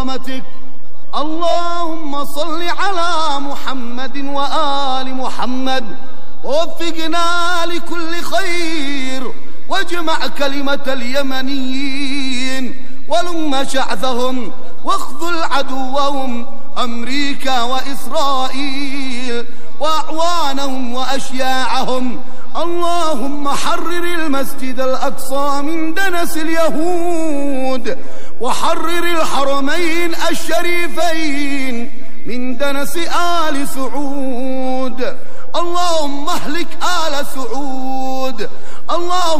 كرامتك. اللهم صل على محمد وآل محمد، ووفقنا لكل خير، واجمع كلمة اليمنيين ولم شعثهم، واخذل عدوهم أمريكا وإسرائيل وأعوانهم وأشياعهم. اللهم حرر المسجد الأقصى من دنس اليهود، وحرر الحرمين الشريفين من دنس آل سعود. اللهم اهلك آل سعود. اللهم